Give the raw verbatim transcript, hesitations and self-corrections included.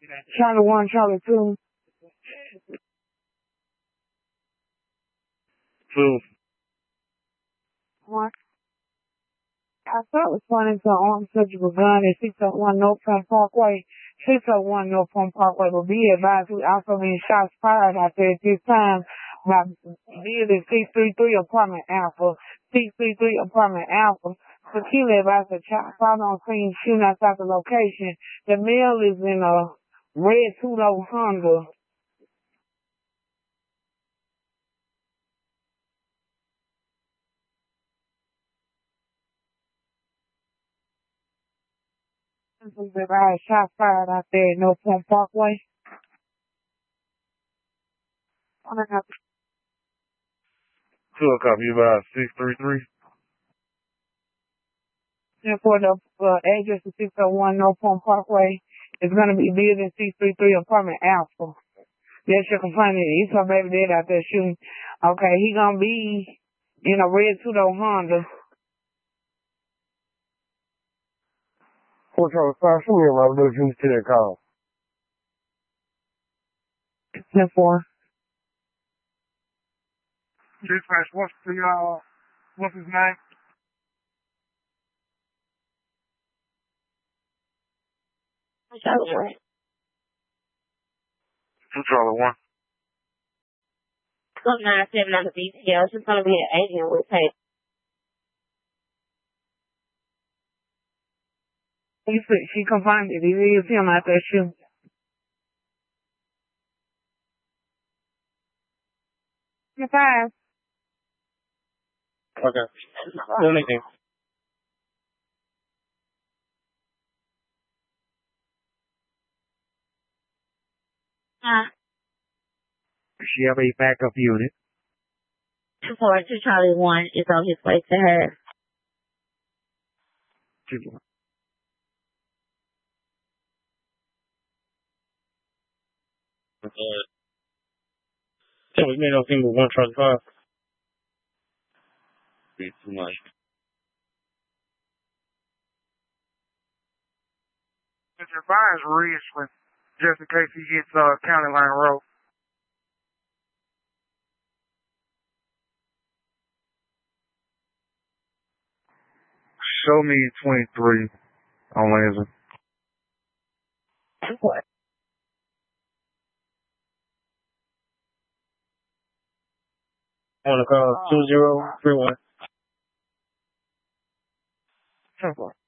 Charlie one, Charlie two. Two. One. I thought responding to an armed surgical gun at six oh one North Point Parkway. six oh one North Point Parkway will be advised we also being shots fired out there at this time by building six three three apartment Alpha. six three three apartment Alpha. Tequila advised the child found on scene shooting outside the location. The male is in a red two-door Honda. Advised shots fired out there at North Point Parkway. Two a copy about six three three. And for the uh, address of six oh one North Point Parkway, it's going to be building six three three apartment Alpha. That's your complaint. He's her baby dad out there shooting. Okay, he going to be in a red two-door Honda. Four Charlie five, show me a lot of those units to that call. ten four. Dispatch, what's the, uh, what's his name? Charlie one. Two Charlie one. Come nine seven on the details. She's gonna be an agent with tape. He said she confirmed it. It is him out there shooting. Five. Okay. Anything. Uh, She have a backup unit. two four two Charlie one is on his way to her. Two four. Uh, so we made a thing with one Charlie five. Be too much. Mister Byers Richland, just in case he hits uh, County Line Road. Show me twenty-three on Lansing. What? On the call two zero three one. ten four.